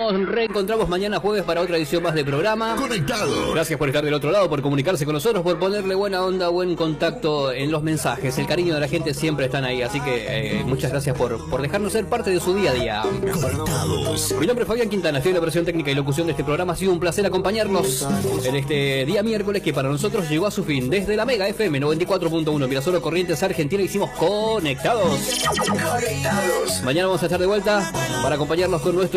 Nos reencontramos mañana jueves para otra edición más de programa. Conectados. Gracias por estar del otro lado, por comunicarse con nosotros, por ponerle buena onda, buen contacto en los mensajes. El cariño de la gente siempre están ahí, así que muchas gracias por dejarnos ser parte de su día a día. Conectados. Mi nombre es Fabián Quintana, estoy en la versión técnica y locución de este programa. Ha sido un placer acompañarnos en este día miércoles que para nosotros llegó a su fin. Desde la Mega FM 94.1 Mirasolo Corrientes, Argentina, hicimos Conectados. Mañana vamos a estar de vuelta para acompañarnos con nuestro